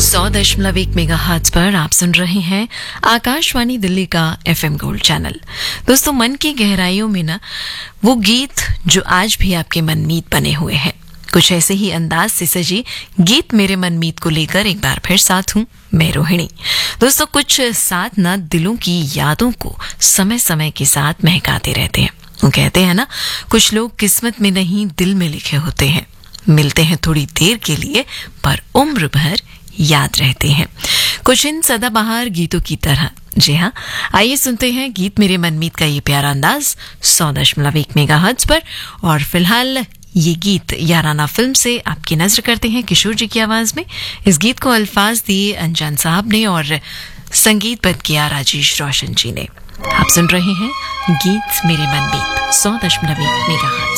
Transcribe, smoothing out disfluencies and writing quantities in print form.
100.1 megahertz पर आप सुन रहे हैं आकाशवाणी दिल्ली का FM गोल्ड चैनल। दोस्तों, मन की गहराइयों में ना वो गीत जो आज भी आपके मनमीत बने हुए हैं, कुछ ऐसे ही अंदाज से सजी गीत मेरे मनमीत को लेकर एक बार फिर साथ हूं मैं रोहिणी। दोस्तों, कुछ साथ ना दिलों की यादों को समय समय के साथ महकाते रहते हैं। वो कहते हैं ना, कुछ लोग किस्मत में नहीं दिल में लिखे होते हैं, मिलते हैं थोड़ी देर के लिए पर उम्र भर याद रहते हैं, कुछ इन सदाबहार गीतों की तरह। जी हाँ, आइए सुनते हैं गीत मेरे मनमीत का ये प्यारा अंदाज 100.1 मेगाहर्ट्ज पर। और फिलहाल ये गीत याराना फिल्म से आपकी नजर करते हैं किशोर जी की आवाज में। इस गीत को अल्फाज दिए अनजान साहब ने और संगीतबद्ध किया राजेश रोशन जी ने। आप सुन रहे हैं गीत मेरे मनमीत 100.1 मेगाहर्ट्ज।